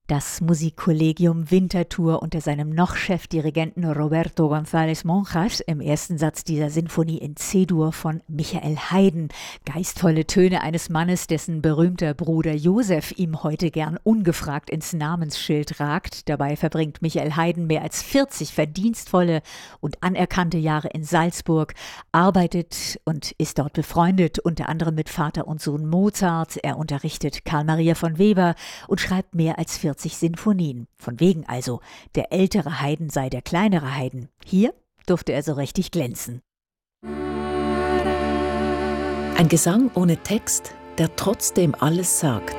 Das Musikkollegium Winterthur unter seinem noch Chefdirigenten Roberto González Monjas im ersten Satz dieser Sinfonie in C-Dur von Michael Haydn. Geistvolle Töne eines Mannes, dessen berühmter Bruder Josef ihm heute gern ungefragt ins Namensschild ragt. Dabei verbringt Michael Haydn mehr als 40 verdienstvolle und anerkannte Jahre in Salzburg, arbeitet und ist dort befreundet, unter anderem mit Vater und Sohn Mozart. Er unterrichtet Carl Maria von Weber und schreibt mehr als 40 Sinfonien. Von wegen also, der ältere Haydn sei der kleinere Haydn. Hier durfte er so richtig glänzen. Ein Gesang ohne Text, der trotzdem alles sagt.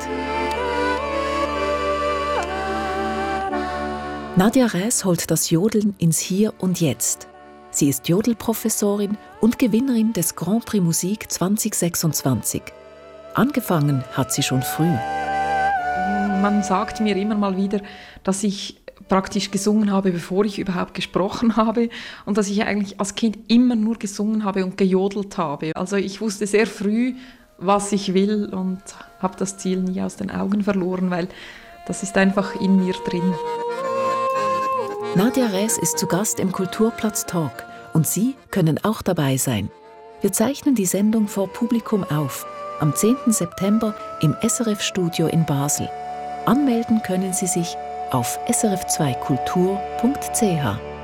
Nadja Räs holt das Jodeln ins Hier und Jetzt. Sie ist Jodelprofessorin und Gewinnerin des Grand Prix Musik 2026. Angefangen hat sie schon früh. Man sagt mir immer mal wieder, dass ich praktisch gesungen habe, bevor ich überhaupt gesprochen habe und dass ich eigentlich als Kind immer nur gesungen habe und gejodelt habe. Also ich wusste sehr früh, was ich will und habe das Ziel nie aus den Augen verloren, weil das ist einfach in mir drin. Nadja Räs ist zu Gast im Kulturplatz Talk und Sie können auch dabei sein. Wir zeichnen die Sendung vor Publikum auf, am 10. September im SRF-Studio in Basel. Anmelden können Sie sich auf srf2kultur.ch.